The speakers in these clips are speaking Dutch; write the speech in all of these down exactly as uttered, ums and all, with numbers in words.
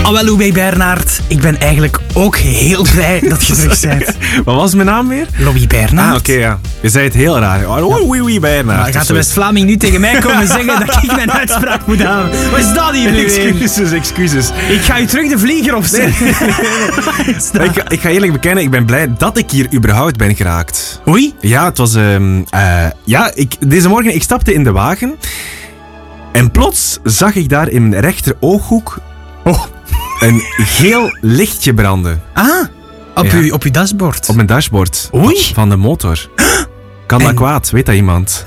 Ah, wel, Louis Bernard. Ik ben eigenlijk ook heel blij dat je terug bent. Wat was mijn naam weer? Louis Bernard. Ah, oké, okay, ja. Je zei het heel raar. Oh, Louis Bernard. Maar gaat de West-Vlaming nu tegen mij komen zeggen dat ik mijn uitspraak moet houden? Wat is dat hier nu weer? Excuses, excuses. Ik ga u terug de vlieger opzetten. Nee, nee, nee. ik, ik ga eerlijk bekennen, ik ben blij dat ik hier überhaupt ben geraakt. Oei? Ja, het was... Um, uh, ja, ik, deze morgen, ik stapte in de wagen. En plots zag ik daar in mijn rechter ooghoek oh, een geel lichtje branden. Ah, op, ja. uw, op uw dashboard. Op mijn dashboard. Oei. Van de motor. Kan en... dat kwaad? Weet dat iemand?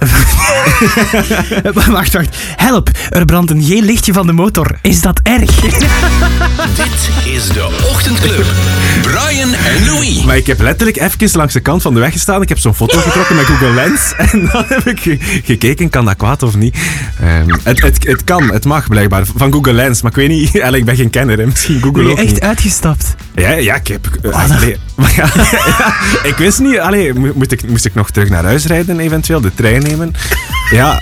wacht, wacht. Help, er brandt een geel lichtje van de motor. Is dat erg? Dit is de Ochtendclub. Brian en Louis. Maar ik heb letterlijk even langs de kant van de weg gestaan. Ik heb zo'n foto getrokken met Google Lens. En dan heb ik ge- gekeken, kan dat kwaad of niet? Um, het, het, het kan, het mag blijkbaar. Van Google Lens. Maar ik weet niet, eigenlijk, ik ben geen kenner. Hè. Misschien Google ben je ook echt niet. uitgestapt? Ja, ja, ik heb... Uh, oh, allee, maar ja, ja, ik wist niet... Allee, moest, ik, moest ik nog terug naar huis rijden, eventueel? De trein nemen? Ja...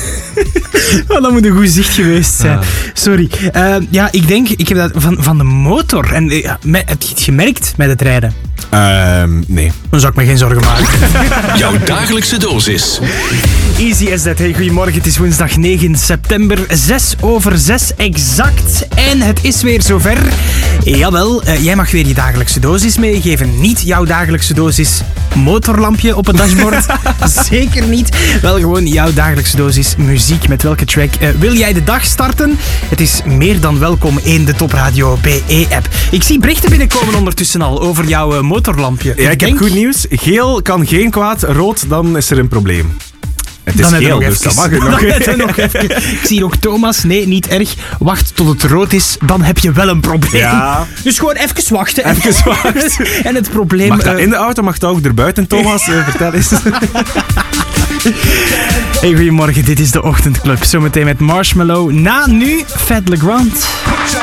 Oh, dat moet een goed zicht geweest zijn. Ah. Sorry. Uh, ja, ik denk, ik heb dat van, van de motor. En uh, met, heb je het gemerkt met het rijden? Um, nee. Dan zou ik me geen zorgen maken. Jouw dagelijkse dosis. Easy as that. Hey, goedemorgen. Het is woensdag negen september. Zes over zes exact. En het is weer zover. Jawel, uh, jij mag weer je dagelijkse dosis meegeven. Niet jouw dagelijkse dosis motorlampje op het dashboard. Zeker niet. Wel gewoon jouw dagelijkse dosis muziek. Met welke track uh, wil jij de dag starten? Het is meer dan welkom in de Top Radio B E-app. Ik zie berichten binnenkomen ondertussen al over jouw uh, motorlampje. Ja, ik, ik denk... heb goed nieuws. Geel kan geen kwaad. Rood, dan is er een probleem. Het is dan geel, dus dat mag nog. Dan nog even. Ik zie ook Thomas. Nee, niet erg. Wacht tot het rood is, dan heb je wel een probleem. Ja. Dus gewoon even wachten. Even wachten. En het probleem... Mag dat uh... in de auto, mag dat ook erbuiten, Thomas? Uh, vertel eens. Hey, goedemorgen. Dit is de Ochtendclub. Zometeen met Marshmallow. Na nu, Fat Legrand.